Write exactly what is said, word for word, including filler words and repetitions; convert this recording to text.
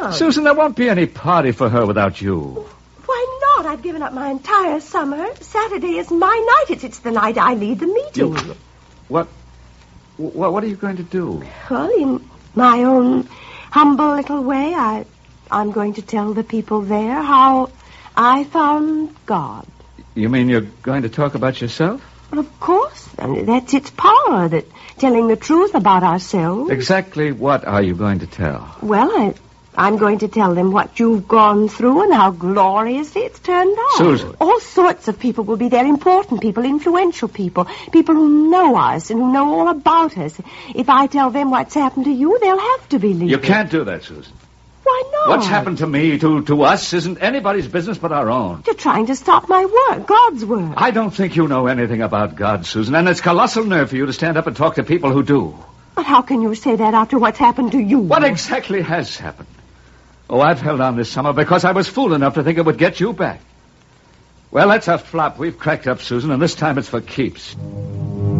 down. Susan, there won't be any party for her without you. Why not? I've given up my entire summer. Saturday is my night. It's, it's the night I lead the meeting. You, what, what, what are you going to do? Well, in my own humble little way, I, I'm going to tell the people there how I found God. You mean you're going to talk about yourself? Well, of course. And that's its power, that telling the truth about ourselves. Exactly what are you going to tell? Well, I, I'm going to tell them what you've gone through and how gloriously it's turned out. Susan. All sorts of people will be there, important people, influential people, people who know us and who know all about us. If I tell them what's happened to you, they'll have to believe You it. can't do that, Susan. Why not? What's happened to me, to, to us, isn't anybody's business but our own. You're trying to stop my work, God's work. I don't think you know anything about God, Susan, and it's colossal nerve for you to stand up and talk to people who do. But how can you say that after what's happened to you? What exactly has happened? Oh, I've held on this summer because I was fool enough to think it would get you back. Well, that's a flop. We've cracked up, Susan, and this time it's for keeps.